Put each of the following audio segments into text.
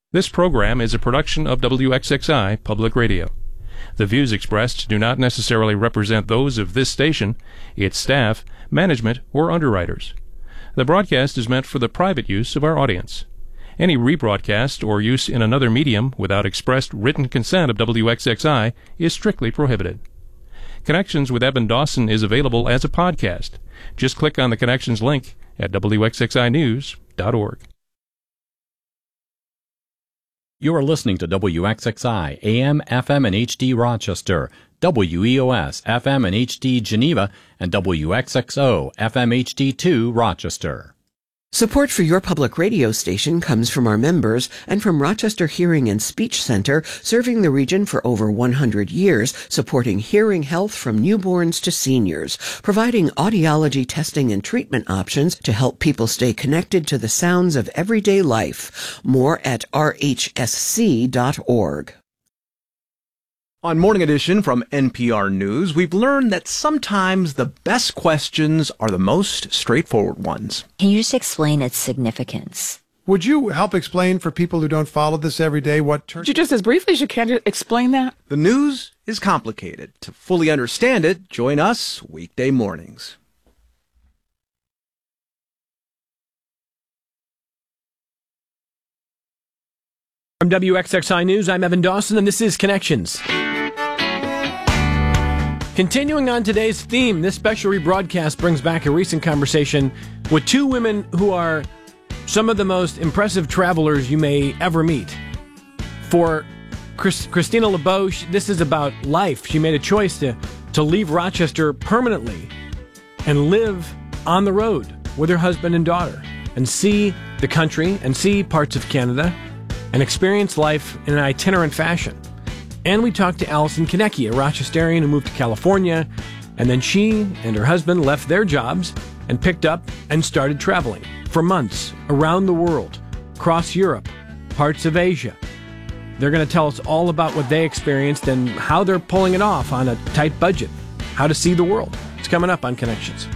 This program is a production of WXXI Public Radio. The views expressed do not necessarily represent those of this station, its staff, management, or underwriters. The broadcast is meant for the private use of our audience. Any rebroadcast or use in another medium without expressed written consent of WXXI is strictly prohibited. Connections with Evan Dawson is available as a podcast. Just click on the Connections link at WXXInews.org. You are listening to WXXI, AM, FM, and HD Rochester, WEOS, FM and HD Geneva, and WXXO, FM HD2 Rochester. Support for your public radio station comes from our members and from Rochester Hearing and Speech Center, serving the region for over 100 years, supporting hearing health from newborns to seniors, providing audiology testing and treatment options to help people stay connected to the sounds of everyday life. More at rhsc.org. On Morning Edition from NPR News, we've learned that sometimes the best questions are the most straightforward ones. Can you just explain its significance? Would you help explain for people who don't follow this every day what Could you just as briefly as you can explain that? The news is complicated. To fully understand it, join us weekday mornings. From WXXI News, I'm Evan Dawson, and this is Connections. Continuing on today's theme, this special rebroadcast brings back a recent conversation with two women who are some of the most impressive travelers you may ever meet. For Christina LeBeau, this is about life. She made a choice to leave Rochester permanently and live on the road with her husband and daughter and see the country and see parts of Canada and experience life in an itinerant fashion. And we talked to Allison Konecki, a Rochesterian who moved to California, and then she and her husband left their jobs and picked up and started traveling for months around the world, across Europe, parts of Asia. They're going to tell us all about what they experienced and how they're pulling it off on a tight budget, how to see the world. It's coming up on Connections.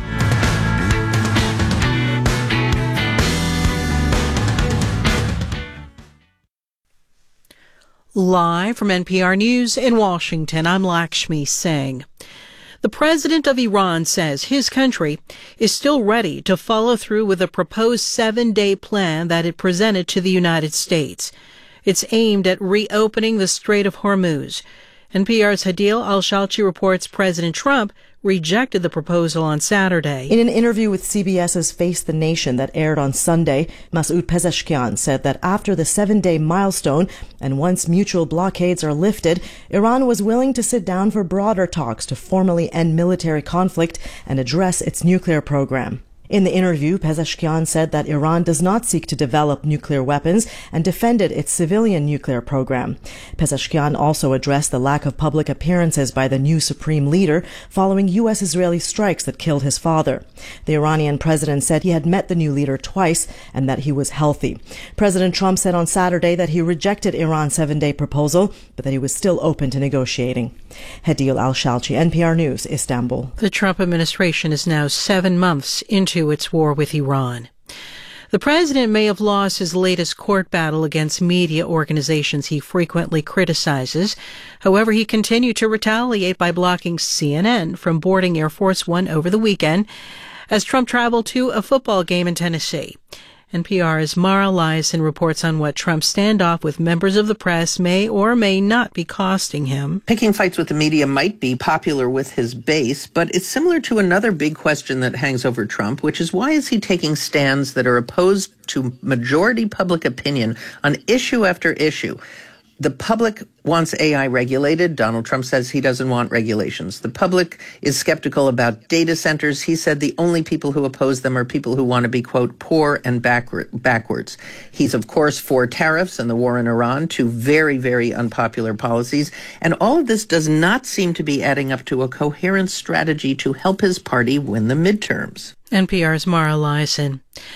Live from NPR News in Washington, I'm Lakshmi Singh. The president of Iran says his country is still ready to follow through with a proposed 7-day plan that it presented to the United States. It's aimed at reopening the Strait of Hormuz. NPR's Hadil Al-Shalchi reports President Trump rejected the proposal on Saturday. In an interview with CBS's Face the Nation that aired on Sunday, Masoud Pezeshkian said that after the 7-day milestone and once mutual blockades are lifted, Iran was willing to sit down for broader talks to formally end military conflict and address its nuclear program. In the interview, Pezeshkian said that Iran does not seek to develop nuclear weapons and defended its civilian nuclear program. Pezeshkian also addressed the lack of public appearances by the new supreme leader following U.S.-Israeli strikes that killed his father. The Iranian president said he had met the new leader twice and that he was healthy. President Trump said on Saturday that he rejected Iran's 7-day proposal, but that he was still open to negotiating. Hadil Al-Shalchi, NPR News, Istanbul. The Trump administration is now 7 months into its war with Iran. The president may have lost his latest court battle against media organizations he frequently criticizes. However, he continued to retaliate by blocking CNN from boarding Air Force One over the weekend as Trump traveled to a football game in Tennessee. NPR's Mara Liasson reports on what Trump's standoff with members of the press may or may not be costing him. Picking fights with the media might be popular with his base, but it's similar to another big question that hangs over Trump, which is why is he taking stands that are opposed to majority public opinion on issue after issue? The public wants AI regulated. Donald Trump says he doesn't want regulations. The public is skeptical about data centers. He said the only people who oppose them are people who want to be, quote, poor and backwards. He's, of course, for tariffs and the war in Iran, two very, very unpopular policies. And all of this does not seem to be adding up to a coherent strategy to help his party win the midterms. NPR's Mara Liasson.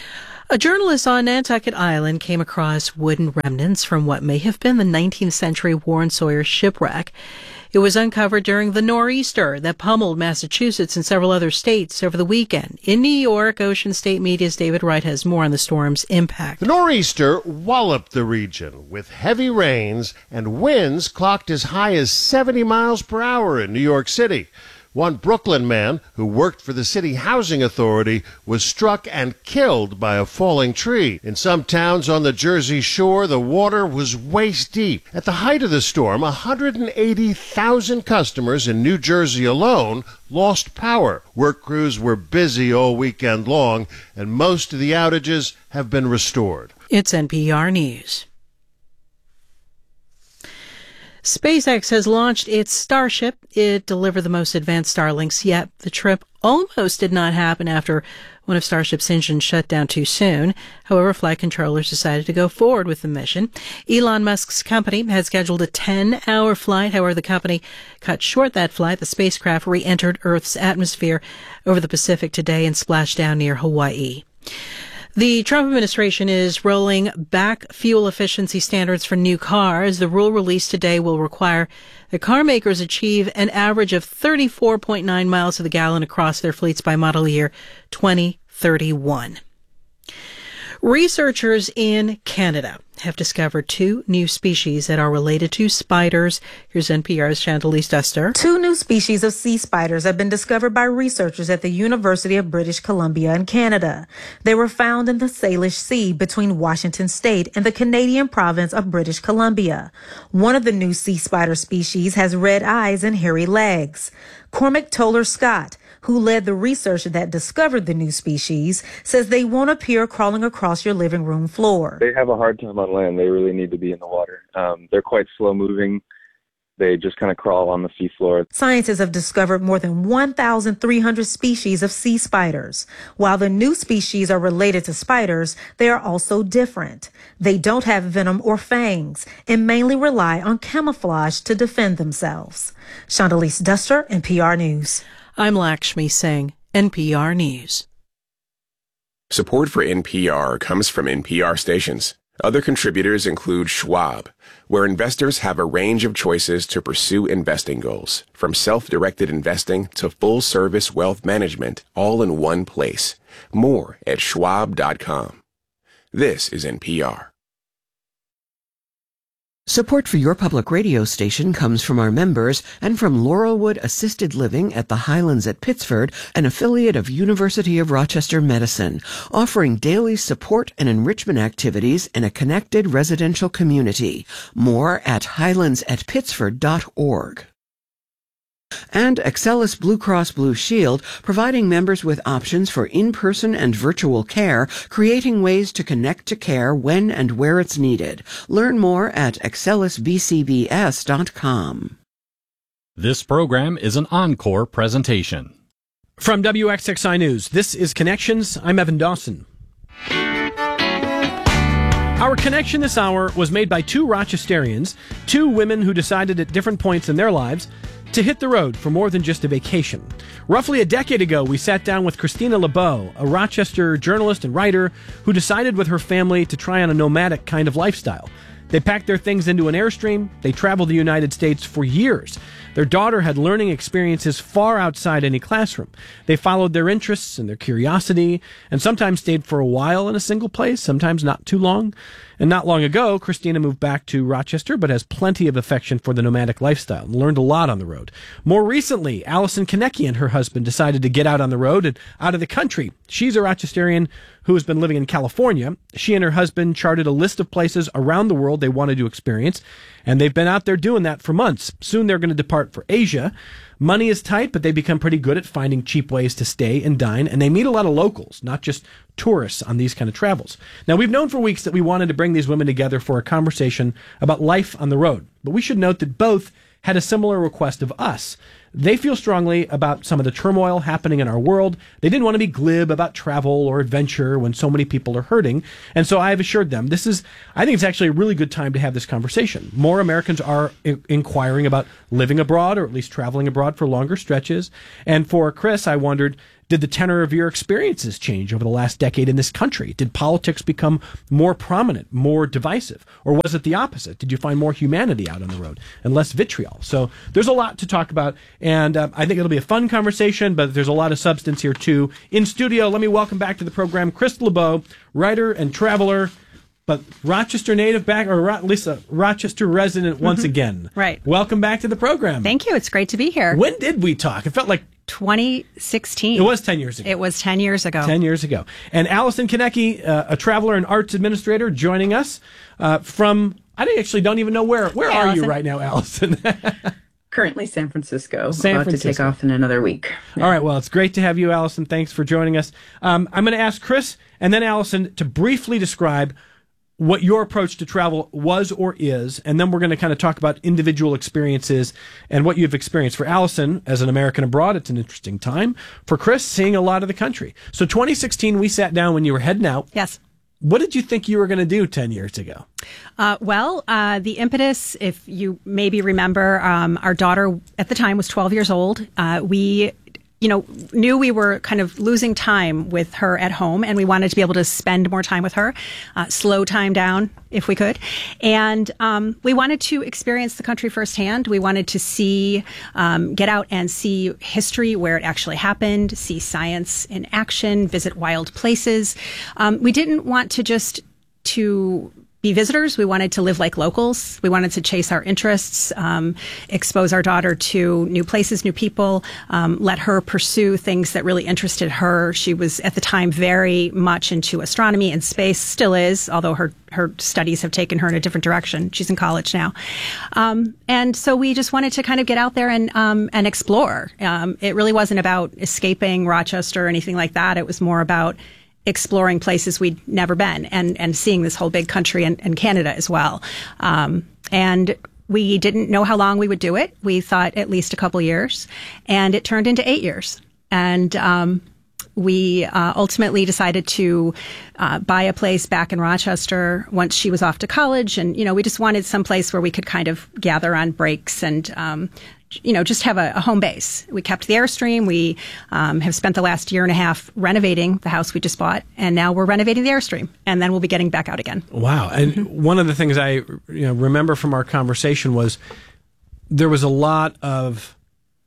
A journalist on Nantucket Island came across wooden remnants from what may have been the 19th century Warren Sawyer shipwreck. It was uncovered during the nor'easter that pummeled Massachusetts and several other states over the weekend. In New York, Ocean State Media's David Wright has more on the storm's impact. The nor'easter walloped the region with heavy rains and winds clocked as high as 70 miles per hour in New York City. One Brooklyn man who worked for the city housing authority was struck and killed by a falling tree. In some towns on the Jersey Shore, the water was waist deep. At the height of the storm, 180,000 customers in New Jersey alone lost power. Work crews were busy all weekend long, and most of the outages have been restored. It's NPR News. SpaceX has launched its Starship. It delivered the most advanced Starlinks yet. The trip almost did not happen after one of Starship's engines shut down too soon. However, flight controllers decided to go forward with the mission. Elon Musk's company had scheduled a 10-hour flight. However, the company cut short that flight. The spacecraft re-entered Earth's atmosphere over the Pacific today and splashed down near Hawaii. The Trump administration is rolling back fuel efficiency standards for new cars. The rule released today will require that car makers achieve an average of 34.9 miles to the gallon across their fleets by model year 2031. Researchers in Canada have discovered 2 new species that are related to spiders. Here's NPR's Chantalise Duster. 2 new species of sea spiders have been discovered by researchers at the University of British Columbia in Canada. They were found in the Salish Sea between Washington State and the Canadian province of British Columbia. One of the new sea spider species has red eyes and hairy legs. Cormac Toller Scott, who led the research that discovered the new species, says they won't appear crawling across your living room floor. They have a hard time on land. They really need to be in the water. They're quite slow moving. They just kind of crawl on the seafloor. Scientists have discovered more than 1,300 species of sea spiders. While the new species are related to spiders, they are also different. They don't have venom or fangs and mainly rely on camouflage to defend themselves. Chantalise Duster, NPR News. I'm Lakshmi Singh, NPR News. Support for NPR comes from NPR stations. Other contributors include Schwab, where investors have a range of choices to pursue investing goals, from self-directed investing to full-service wealth management, all in one place. More at schwab.com. This is NPR. Support for your public radio station comes from our members and from Laurelwood Assisted Living at the Highlands at Pittsford, an affiliate of University of Rochester Medicine, offering daily support and enrichment activities in a connected residential community. More at highlandsatpittsford.org. And Excellus Blue Cross Blue Shield, providing members with options for in-person and virtual care, creating ways to connect to care when and where it's needed. Learn more at excellusbcbs.com. This program is an encore presentation. From WXXI News, this is Connections. I'm Evan Dawson. Our connection this hour was made by 2 Rochesterians, 2 women who decided at different points in their lives to hit the road for more than just a vacation. Roughly a decade ago, we sat down with Christina LeBeau, a Rochester journalist and writer who decided with her family to try on a nomadic kind of lifestyle. They packed their things into an Airstream. They traveled the United States for years. Their daughter had learning experiences far outside any classroom. They followed their interests and their curiosity, and sometimes stayed for a while in a single place, sometimes not too long. And not long ago, Christina moved back to Rochester, but has plenty of affection for the nomadic lifestyle and learned a lot on the road. More recently, Allison Konecki and her husband decided to get out on the road and out of the country. She's a Rochesterian who has been living in California. She and her husband charted a list of places around the world they wanted to experience, and they've been out there doing that for months. Soon they're going to depart for Asia. Money is tight, but they become pretty good at finding cheap ways to stay and dine, and they meet a lot of locals, not just tourists on these kind of travels. Now, we've known for weeks that we wanted to bring these women together for a conversation about life on the road, but we should note that both had a similar request of us. They feel strongly about some of the turmoil happening in our world. They didn't want to be glib about travel or adventure when so many people are hurting. And so I have assured them I think it's actually a really good time to have this conversation. More Americans are inquiring about living abroad, or at least traveling abroad for longer stretches. And for Chris, I wondered, Did the tenor of your experiences change over the last decade in this country? Did politics become more prominent, more divisive? Or was it the opposite? Did you find more humanity out on the road and less vitriol? So there's a lot to talk about, and I think it'll be a fun conversation, but there's a lot of substance here, too. In studio, let me welcome back to the program Chris LeBeau, writer and traveler, but Rochester native back, or at least a Rochester resident once again. Right. Welcome back to the program. Thank you. It's great to be here. When did we talk? It felt like 2016. It was 10 years ago. It was 10 years ago. 10 years ago. And Allison Konecki, a traveler and arts administrator, joining us from, I actually don't even know where. Where are you right now, Allison? Currently San Francisco. San about Francisco. to take off in another week. Yeah. All right. Well, it's great to have you, Allison. Thanks for joining us. I'm going to ask Chris and then Allison to briefly describe what your approach to travel was or is, and then we're going to kind of talk about individual experiences and what you've experienced. For Allison, as an American abroad, it's an interesting time. For Chris, seeing a lot of the country. So 2016, we sat down when you were heading out. Yes. What did you think you were going to do 10 years ago? The impetus, if you maybe remember, our daughter at the time was 12 years old. We knew we were kind of losing time with her at home, and we wanted to be able to spend more time with her, slow time down if we could. And we wanted to experience the country firsthand. We wanted to see, get out and see history where it actually happened, see science in action, visit wild places. We didn't want to just be visitors. We wanted to live like locals. We wanted to chase our interests, expose our daughter to new places, new people, let her pursue things that really interested her. She was at the time very much into astronomy and space, still is, although her studies have taken her in a different direction. She's in college now. And so we just wanted to kind of get out there and explore. It really wasn't about escaping Rochester or anything like that. It was more about exploring places we'd never been and seeing this whole big country and Canada as well. And we didn't know how long we would do it. We thought at least a couple years, and it turned into 8 years. And we ultimately decided to buy a place back in Rochester once she was off to college. And, we just wanted some place where we could kind of gather on breaks and just have a home base. We kept the Airstream. We have spent the last year and a half renovating the house we just bought, and now we're renovating the Airstream, and then we'll be getting back out again. Wow. And one of the things I remember from our conversation was there was a lot of,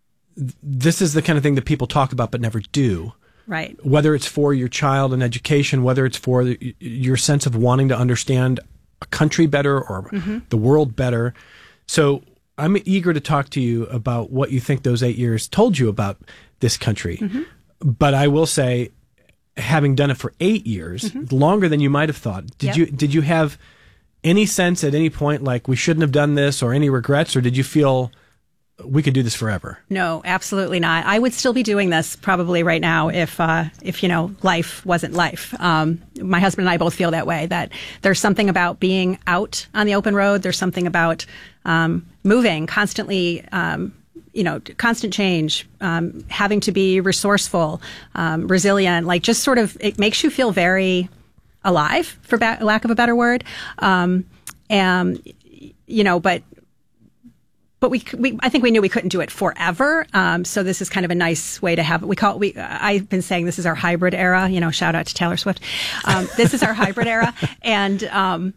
this is the kind of thing that people talk about but never do. Right. Whether it's for your child and education, whether it's for your sense of wanting to understand a country better or the world better. So I'm eager to talk to you about what you think those 8 years told you about this country. But I will say, having done it for 8 years, longer than you might have thought, did you have any sense at any point like we shouldn't have done this, or any regrets, or did you feel we could do this forever? No, absolutely not. I would still be doing this probably right now if life wasn't life. My husband and I both feel that way, that there's something about being out on the open road. There's something about moving constantly, constant change, having to be resourceful, resilient, like just sort of, it makes you feel very alive, for lack of a better word. But I think we knew we couldn't do it forever. So this is kind of a nice way to have it. I've been saying this is our hybrid era, shout out to Taylor Swift. This is our hybrid era. And,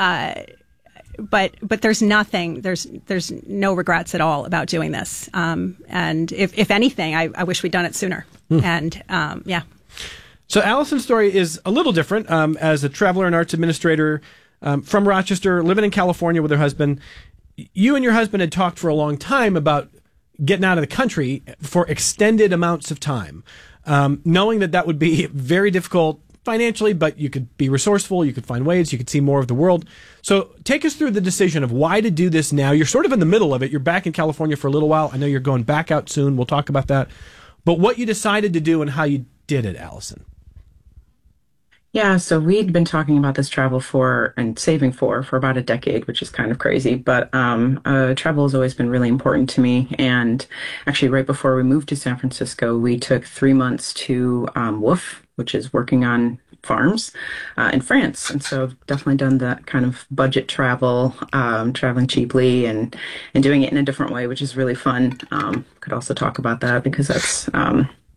but there's no regrets at all about doing this. And if anything, I wish we'd done it sooner. And, yeah. So Allison's story is a little different. As a traveler and arts administrator, from Rochester, living in California with her husband, you and your husband had talked for a long time about getting out of the country for extended amounts of time, knowing that would be very difficult financially, but you could be resourceful, you could find ways, you could see more of the world. So take us through the decision of why to do this now. You're sort of in the middle of it. You're back in California for a little while. I know you're going back out soon. We'll talk about that. But what you decided to do and how you did it, Allison. Yeah, so we'd been talking about this travel and saving for about a decade, which is kind of crazy. But travel has always been really important to me. And actually, right before we moved to San Francisco, we took 3 months to WOOF, which is working on farms in France. And so I've definitely done that kind of budget travel, traveling cheaply and doing it in a different way, which is really fun. Could also talk about that because that's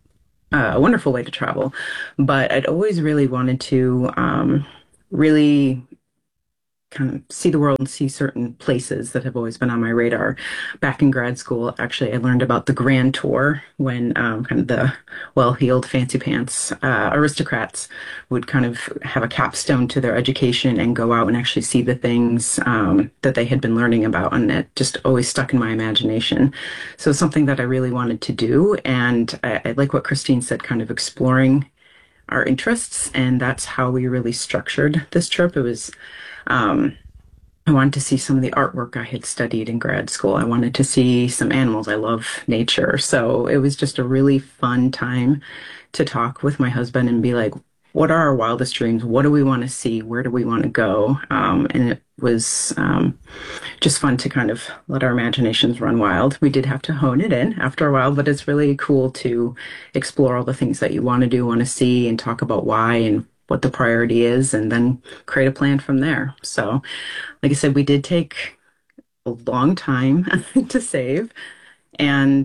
a wonderful way to travel. But I'd always really wanted to really kind of see the world and see certain places that have always been on my radar. Back in grad school, actually, I learned about the Grand Tour when kind of the well-heeled fancy pants aristocrats would kind of have a capstone to their education and go out and actually see the things that they had been learning about. And it just always stuck in my imagination. So it's something that I really wanted to do. And I like what Christine said, kind of exploring our interests. And that's how we really structured this trip. It was I wanted to see some of the artwork I had studied in grad school. I wanted to see some animals. I love nature. So it was just a really fun time to talk with my husband and be like, what are our wildest dreams? What do we want to see? Where do we want to go? And it was just fun to kind of let our imaginations run wild. We did have to hone it in after a while, but it's really cool to explore all the things that you want to do, want to see, and talk about why and what the priority is, and then create a plan from there. So, like I said, we did take a long time to save. And,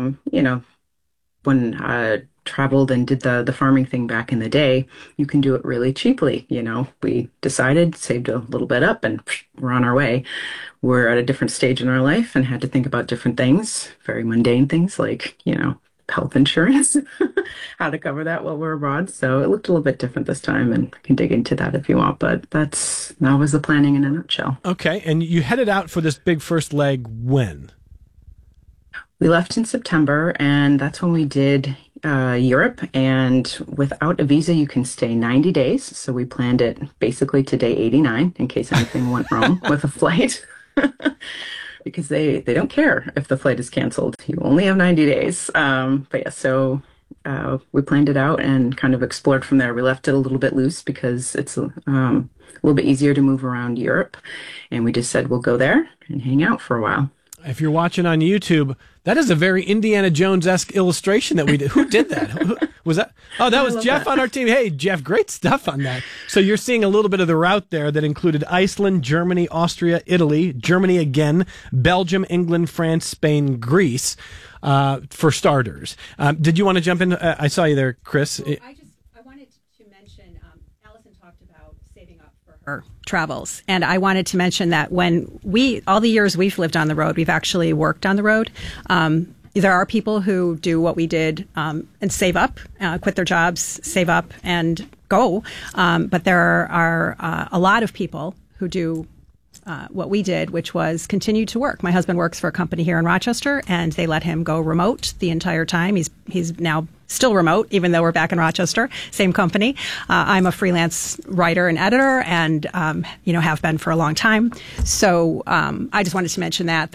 when I traveled and did the farming thing back in the day, you can do it really cheaply. We decided, saved a little bit up, and we're on our way. We're at a different stage in our life and had to think about different things, very mundane things like, health insurance, how to cover that while we're abroad. So it looked a little bit different this time, and I can dig into that if you want, but that was the planning in a nutshell. Okay. And you headed out for this big first leg when? We left in September, and that's when we did Europe. And without a visa, you can stay 90 days. So we planned it basically to day 89 in case anything went wrong with a flight. Because they don't care if the flight is canceled. You only have 90 days. But yeah, so we planned it out and kind of explored from there. We left it a little bit loose because it's a little bit easier to move around Europe. And we just said, we'll go there and hang out for a while. If you're watching on YouTube, that is a very Indiana Jones-esque illustration that we did. Who did that? Who was that? Oh, that was Jeff on our team. Hey, Jeff, great stuff on that. So you're seeing a little bit of the route there that included Iceland, Germany, Austria, Italy, Germany again, Belgium, England, France, Spain, Greece, for starters. Did you want to jump in? I saw you there, Chris. Well, I wanted to mention, Allison talked about saving up for her travels. And I wanted to mention that all the years we've lived on the road, we've actually worked on the road. There are people who do what we did and save up, quit their jobs, save up, and go. But there are a lot of people who do what we did, which was continue to work. My husband works for a company here in Rochester, and they let him go remote the entire time. He's now still remote, even though we're back in Rochester, same company. I'm a freelance writer and editor, and have been for a long time. So I just wanted to mention that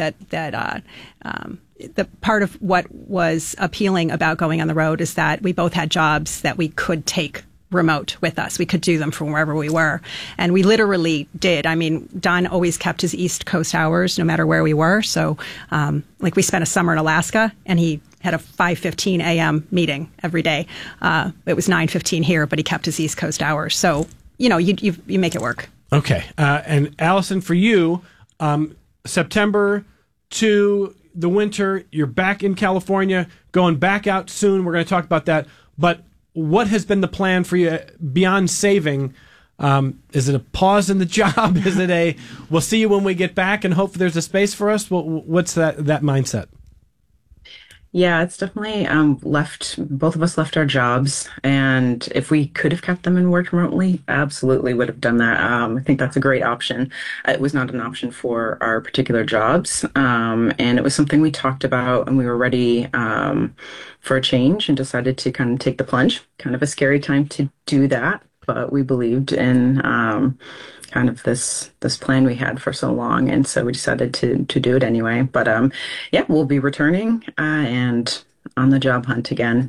the part of what was appealing about going on the road is that we both had jobs that we could take remote with us. We could do them from wherever we were. And we literally did. I mean, Don always kept his East Coast hours no matter where we were. So we spent a summer in Alaska, and he had a 5:15 a.m. meeting every day. It was 9:15 here, but he kept his East Coast hours. So, you make it work. Okay. And Allison, for you, September to the winter, you're back in California, going back out soon. We're going to talk about that. But what has been the plan for you beyond saving? Is it a pause in the job? Is it we'll see you when we get back and hope there's a space for us? What's that mindset? Yeah, it's definitely both of us left our jobs, and if we could have kept them and worked remotely, absolutely would have done that. I think that's a great option. It was not an option for our particular jobs, and it was something we talked about, and we were ready for a change and decided to kind of take the plunge. Kind of a scary time to do that, but we believed in kind of this plan we had for so long, and so we decided to do it anyway. But we'll be returning and on the job hunt again.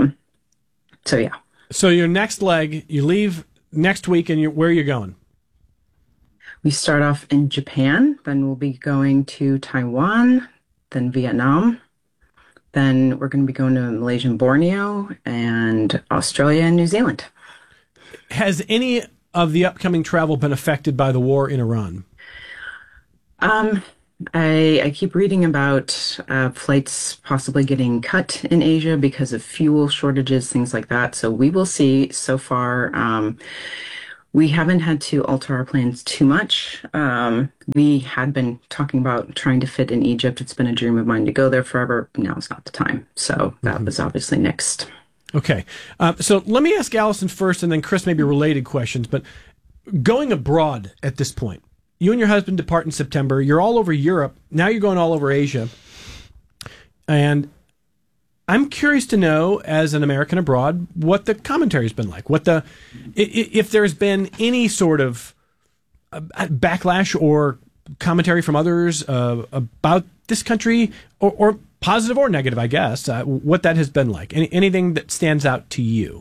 So your next leg, you leave next week, and where are you going? We start off in Japan, then we'll be going to Taiwan, then Vietnam. Then we're going to be going to Malaysia and Borneo, and Australia and New Zealand. Has any of the upcoming travel been affected by the war in Iran? I keep reading about flights possibly getting cut in Asia because of fuel shortages, things like that. So we will see. So far, we haven't had to alter our plans too much. We had been talking about trying to fit in Egypt. It's been a dream of mine to go there forever. Now is not the time. So that was obviously next. Okay. So let me ask Allison first, and then Chris, maybe related questions. But going abroad at this point, you and your husband depart in September. You're all over Europe. Now you're going all over Asia. And I'm curious to know, as an American abroad, what the commentary's been like. If there's been any sort of backlash or commentary from others about this country, or positive or negative, I guess, what that has been like. Anything that stands out to you?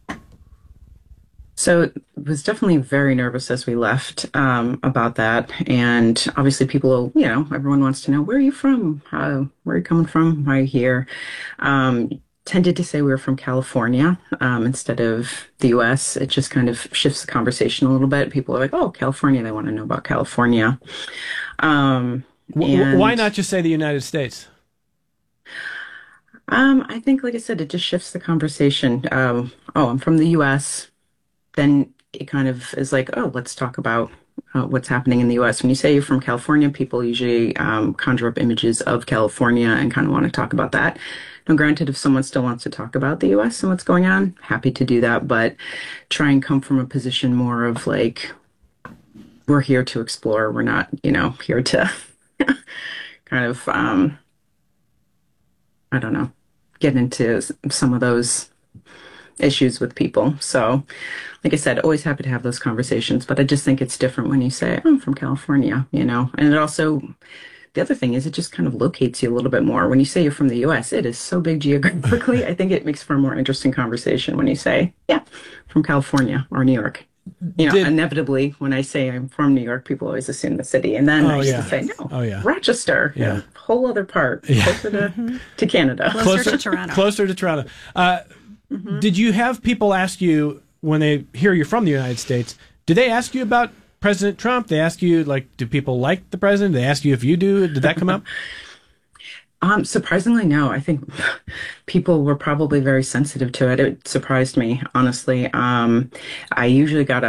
So I was definitely very nervous as we left about that. And obviously people, everyone wants to know, where are you from? Where are you coming from? Why are you here? Tended to say we were from California instead of the U.S. It just kind of shifts the conversation a little bit. People are like, oh, California. They want to know about California. Why not just say the United States? I think, like I said, it just shifts the conversation. I'm from the U.S., then it kind of is like, oh, let's talk about what's happening in the U.S. When you say you're from California, people usually conjure up images of California and kind of want to talk about that. Now, granted, if someone still wants to talk about the U.S. and what's going on, happy to do that, but try and come from a position more of like, we're here to explore. We're not, here to kind of, I don't know, get into some of those issues with people. So, like I said, always happy to have those conversations, but I just think it's different when you say, I'm from California, and it also, the other thing is it just kind of locates you a little bit more. When you say you're from the U.S., it is so big geographically. I think it makes for a more interesting conversation when you say, yeah, from California or New York. Inevitably, when I say I'm from New York, people always assume the city. And then I used to say, no, Rochester, whole other part, closer to Canada. Closer to Toronto. Closer to Toronto. Did you have people ask you, when they hear you're from the United States, do they ask you about President Trump? They ask you, do people like the president? They ask you if you do. Did that come up? Surprisingly, no. I think people were probably very sensitive to it. It surprised me, honestly. I usually got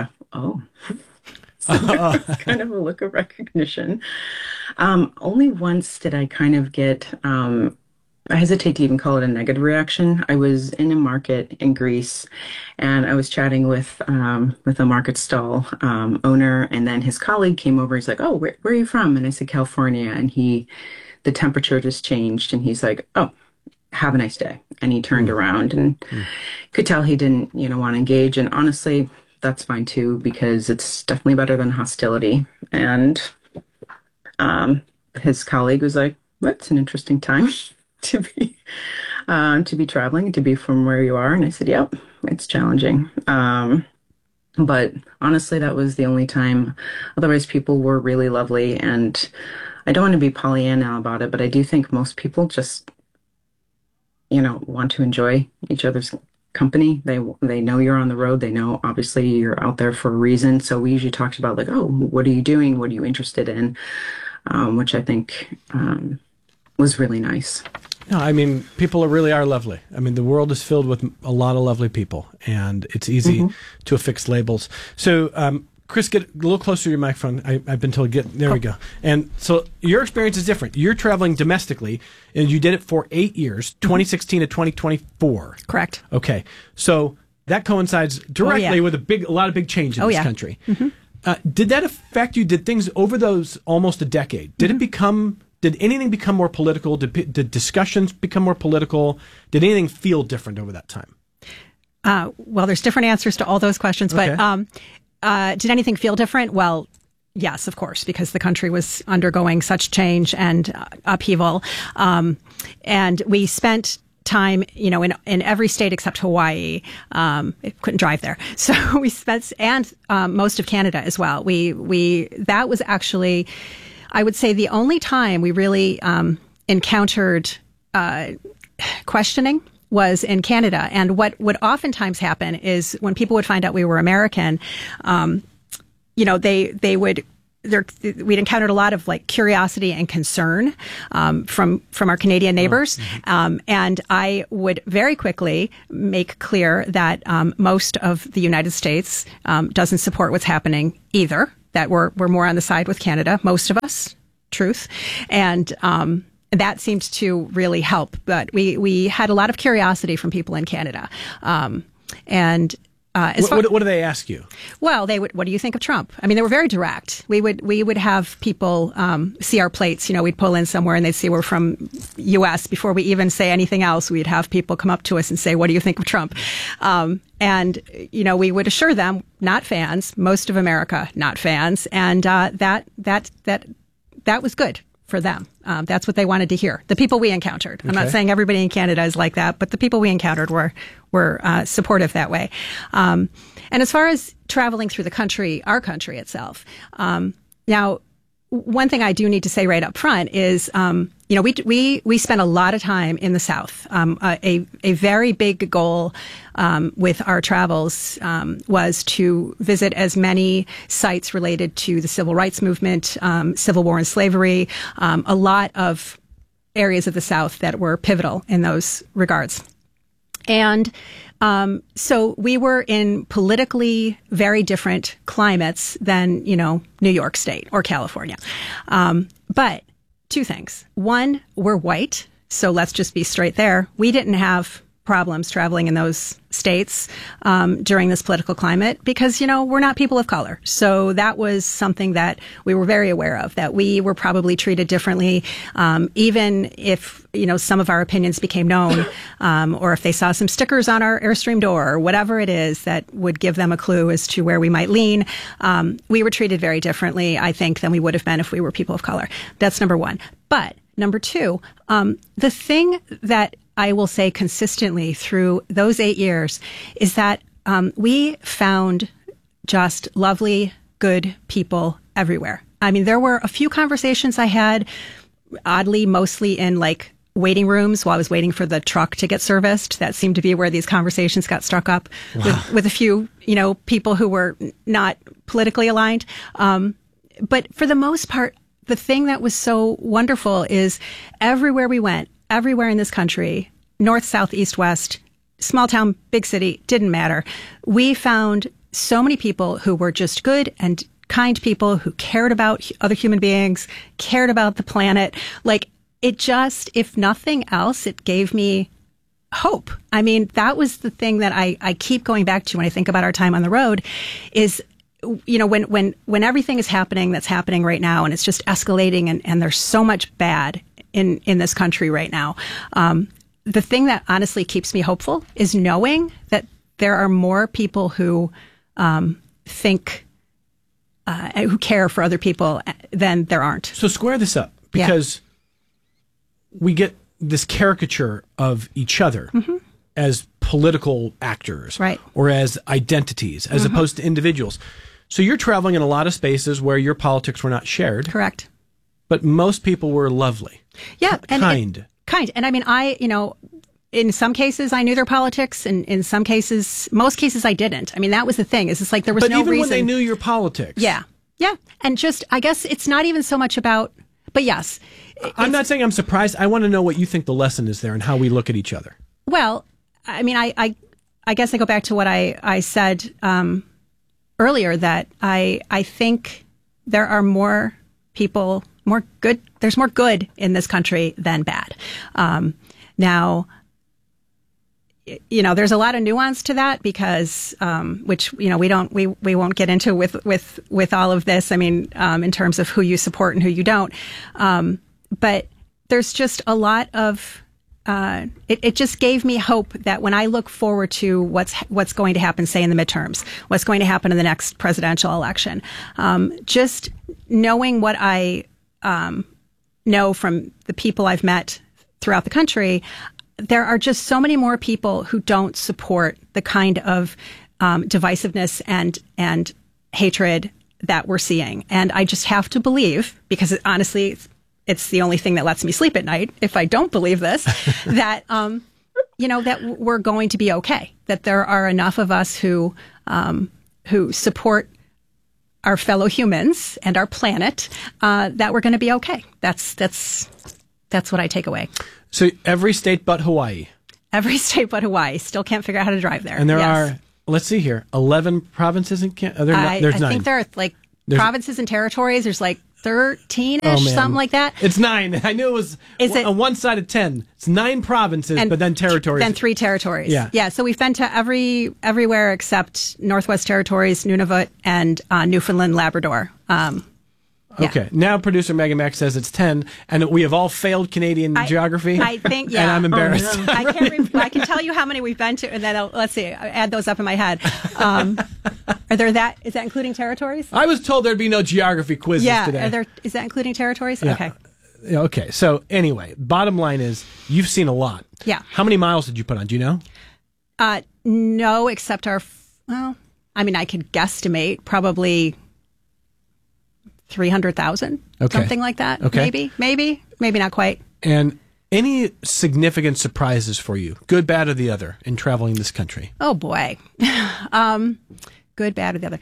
it's kind of a look of recognition. Only once did I kind of get, I hesitate to even call it a negative reaction. I was in a market in Greece, and I was chatting with a market stall owner, and then his colleague came over. He's like, "Oh, where are you from?" And I said, "California." And the temperature just changed, and he's like, "Oh, have a nice day." And he turned around, and could tell he didn't, want to engage. And honestly, that's fine too, because it's definitely better than hostility. And his colleague was like, "That's an interesting time to be traveling, to be from where you are." And I said, "Yep, it's challenging." But honestly, that was the only time. Otherwise, people were really lovely, and I don't want to be Pollyanna about it, but I do think most people just, want to enjoy each other's company. They know you're on the road. They know, obviously, you're out there for a reason. So we usually talked about oh, what are you doing? What are you interested in? Which I think was really nice. No, I mean, people really are lovely. I mean, the world is filled with a lot of lovely people, and it's easy to affix labels. So, Chris, get a little closer to your microphone. I've been told there we go. And so your experience is different. You're traveling domestically, and you did it for 8 years, 2016 to 2024. Correct. Okay. So that coincides directly with a lot of big change in this country. Did that affect you? Did things over those almost a decade, did anything become more political? Did discussions become more political? Did anything feel different over that time? Well, there's different answers to all those questions, but did anything feel different? Well, yes, of course, because the country was undergoing such change and upheaval. And we spent time, in every state except Hawaii. Couldn't drive there. So we spent, and most of Canada as well. That was actually, I would say, the only time we really encountered questioning was in Canada. And what would oftentimes happen is when people would find out we were American, they would we'd encountered a lot of like curiosity and concern from our Canadian neighbors, and I would very quickly make clear that most of the United States doesn't support what's happening either. That we're more on the side with Canada, most of us, truth, and that seemed to really help. But we had a lot of curiosity from people in Canada, and. What do they ask you? Well, they would. What do you think of Trump? I mean, they were very direct. We would have people see our plates. You know, we'd pull in somewhere and they'd see we're from U.S. Before we even say anything else, we'd have people come up to us and say, "What do you think of Trump?" And you know, we would assure them, not fans. Most of America, not fans, and that was good for them. That's what they wanted to hear. The people we encountered. I'm not saying everybody in Canada is like that, but the people we encountered were supportive that way. And as far as traveling through the country, our country itself, now, one thing I do need to say right up front is, you know, we spent a lot of time in the South. A very big goal with our travels was to visit as many sites related to the civil rights movement, Civil War and slavery, a lot of areas of the South that were pivotal in those regards. And so we were in politically very different climates than, you know, New York State or California. But two things. One, we're white. So let's just be straight there. We didn't have problems traveling in those states during this political climate because, you know, we're not people of color. So that was something that we were very aware of, that we were probably treated differently, even if, you know, some of our opinions became known, or if they saw some stickers on our Airstream door or whatever it is that would give them a clue as to where we might lean. We were treated very differently, I think, than we would have been if we were people of color. That's number one. But number two, the thing that I will say consistently through those 8 years is that we found just lovely, good people everywhere. I mean, there were a few conversations I had, oddly, mostly in like waiting rooms while I was waiting for the truck to get serviced. That seemed to be where these conversations got struck up with a few, you know, people who were not politically aligned. But for the most part, the thing that was so wonderful is everywhere we went, everywhere in this country, north, south, east, west, small town, big city, didn't matter. We found so many people who were just good and kind people who cared about other human beings, cared about the planet. Like, it just, if nothing else, it gave me hope. I mean, that was the thing that I keep going back to when I think about our time on the road is, you know, when everything is happening that's happening right now and it's just escalating and there's so much bad in this country right now. The thing that honestly keeps me hopeful is knowing that there are more people who think, who care for other people than there aren't. So square this up, because we get this caricature of each other as political actors, right, or as identities, as opposed to individuals. So you're traveling in a lot of spaces where your politics were not shared. Correct. But most people were lovely. Yeah. Kind. Kind. And I mean, you know, in some cases I knew their politics, and in some cases, most cases I didn't. I mean, that was the thing. Is it's like there was no reason. But even when they knew your politics. Yeah. Yeah. And just, I guess it's not even so much about, but yes. I'm not saying I'm surprised. I want to know what you think the lesson is there and how we look at each other. Well, I mean, I guess I go back to what I said earlier, that I think there are more people, there's more good in this country than bad. Now, you know, there's a lot of nuance to that because, which, you know, we won't get into with all of this. I mean, in terms of who you support and who you don't. But there's just a lot of, it just gave me hope that when I look forward to what's going to happen, say in the midterms, what's going to happen in the next presidential election, just knowing what I know from the people I've met throughout the country, there are just so many more people who don't support the kind of divisiveness and hatred that we're seeing. And I just have to believe, because honestly, it's the only thing that lets me sleep at night, if I don't believe this, that, you know, that we're going to be okay. That there are enough of us who support our fellow humans and our planet, that we're going to be okay. That's what I take away. So every state but Hawaii. Every state but Hawaii. Still can't figure out how to drive there. And there are, let's see here, 11 provinces in Canada. There's 9. I think there are provinces and territories. There's 13-ish, something like that. It's 9. I knew it was on one side of 10. It's 9 provinces, but then territories. Then 3 territories. Yeah. So we've been to everywhere except Northwest Territories, Nunavut, and Newfoundland, Labrador. Okay. Now producer Megan Mack says it's 10, and we have all failed Canadian geography. I think, yeah. And I'm embarrassed. Oh, no. I can tell you how many we've been to, and then let's see, I add those up in my head. Is that including territories? I was told there'd be no geography quizzes today. Is that including territories? Yeah. Okay. Okay. So anyway, bottom line is you've seen a lot. Yeah. How many miles did you put on? Do you know? No, except I could guesstimate probably 300,000, something like that. Okay. Maybe not quite. And any significant surprises for you, good, bad, or the other, in traveling this country? Oh boy, good, bad, or the other.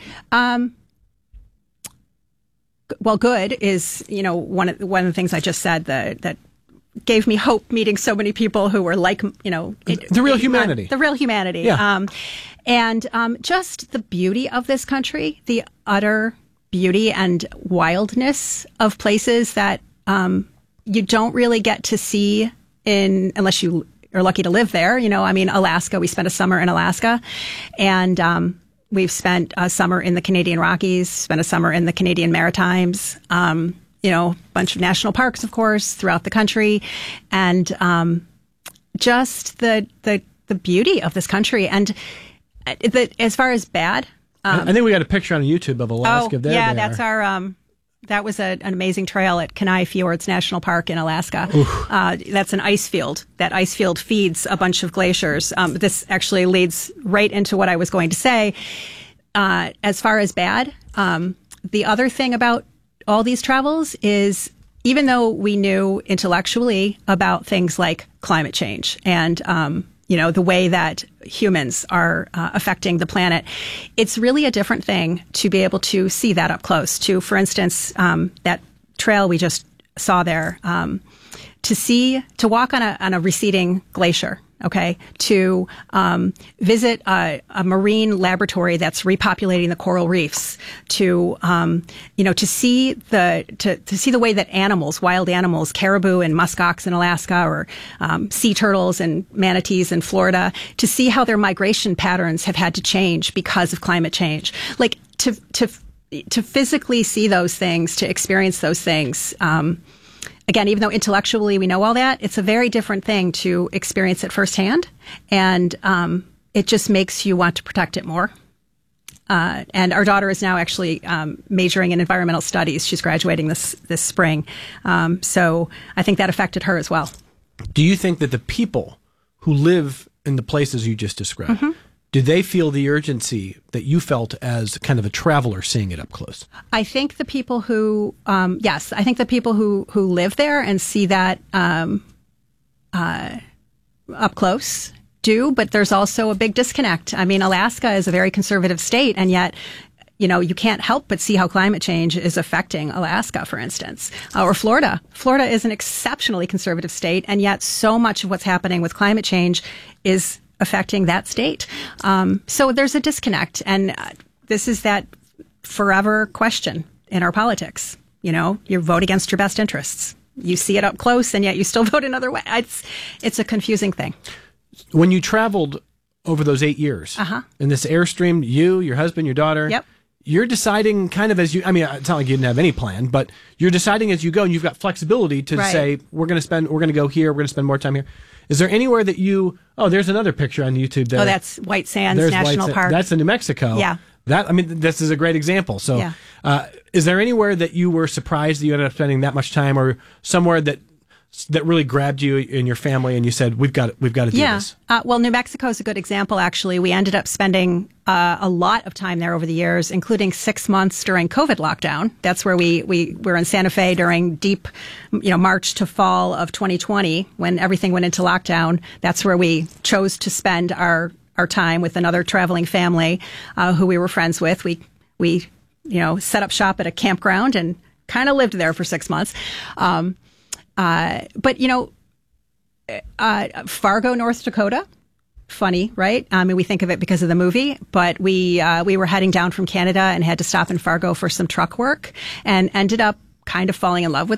Well, good is one of the things I just said that gave me hope, meeting so many people who were the real humanity. The real humanity. Yeah. And just the beauty of this country, the utter beauty and wildness of places that you don't really get to see unless you are lucky to live there. Alaska, we spent a summer in Alaska, and we've spent a summer in the Canadian Rockies, spent a summer in the Canadian Maritimes, a bunch of national parks, of course, throughout the country, and just the beauty of this country. And as far as bad, I think we got a picture on YouTube of Alaska. That's our. That was an amazing trail at Kenai Fjords National Park in Alaska. That's an ice field. That ice field feeds a bunch of glaciers. This actually leads right into what I was going to say. As far as bad, the other thing about all these travels is, even though we knew intellectually about things like climate change and the way that humans are affecting the planet, it's really a different thing to be able to see that up close. For instance, that trail we just saw there, to walk on a receding glacier. Okay, to visit a marine laboratory that's repopulating the coral reefs, to see the way that wild animals, caribou and muskox in Alaska, or sea turtles and manatees in Florida, to see how their migration patterns have had to change because of climate change. Like to physically see those things, to experience those things. Again, even though intellectually we know all that, it's a very different thing to experience it firsthand, and it just makes you want to protect it more. And our daughter is now actually majoring in environmental studies. She's graduating this spring, so I think that affected her as well. Do you think that the people who live in the places you just described, do they feel the urgency that you felt as kind of a traveler seeing it up close? I think the people who, yes, I think the people who live there and see that up close do, but there's also a big disconnect. I mean, Alaska is a very conservative state, and yet, you can't help but see how climate change is affecting Alaska, for instance, or Florida. Florida is an exceptionally conservative state, and yet so much of what's happening with climate change is affecting that state. So there's a disconnect. And this is that forever question in our politics. You vote against your best interests. You see it up close, and yet you still vote another way. It's a confusing thing. When you traveled over those 8 years in this Airstream, you, your husband, your daughter, you're deciding kind of as you, it's not like you didn't have any plan, but you're deciding as you go, and you've got flexibility to say, we're going to go here, we're going to spend more time here. Is there anywhere that there's another picture on YouTube there. Oh, that's White Sands National Park. That's in New Mexico. Yeah. This is a great example. So, is there anywhere that you were surprised that you ended up spending that much time, or somewhere that really grabbed you and your family and you said, we've got to do this? Well, New Mexico is a good example, actually. We ended up spending a lot of time there over the years, including 6 months during COVID lockdown. That's where we were in Santa Fe during deep, March to fall of 2020, when everything went into lockdown. That's where we chose to spend our time with another traveling family who we were friends with. We set up shop at a campground and kind of lived there for 6 months. But Fargo, North Dakota. Funny, right? I mean, we think of it because of the movie, but we were heading down from Canada and had to stop in Fargo for some truck work and ended up kind of falling in love with